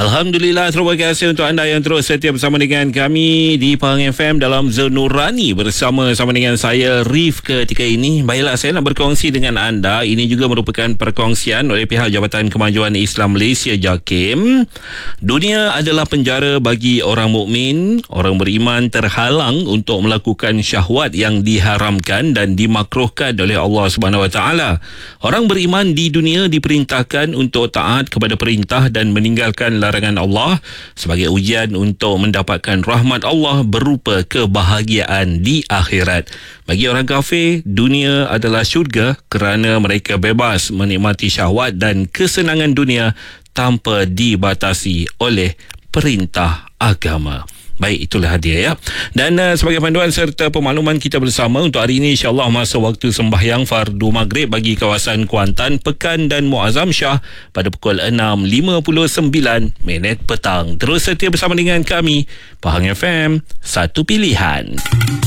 Alhamdulillah, terima kasih untuk anda yang terus setia bersama dengan kami di Pahang FM dalam Zon Nurani bersama dengan saya Rif ketika ini. Baiklah, saya nak berkongsi dengan anda. Ini juga merupakan perkongsian oleh pihak Jabatan Kemajuan Islam Malaysia JAKIM. Dunia adalah penjara bagi orang mukmin. Orang beriman terhalang untuk melakukan syahwat yang diharamkan dan dimakruhkan oleh Allah Subhanahu Wa Taala. Orang beriman di dunia diperintahkan untuk taat kepada perintah dan meninggalkan larangan Allah sebagai ujian untuk mendapatkan rahmat Allah berupa kebahagiaan di akhirat. Bagi orang kafir, dunia adalah syurga kerana mereka bebas menikmati syahwat dan kesenangan dunia tanpa dibatasi oleh perintah agama. Baik, itulah hadiah ya. Dan sebagai panduan serta pemakluman kita bersama untuk hari ini, insyaAllah masa waktu sembahyang fardu maghrib bagi kawasan Kuantan, Pekan dan Muazzam Shah pada pukul 6.59 petang. Terus setia bersama dengan kami, Pahang FM, satu pilihan.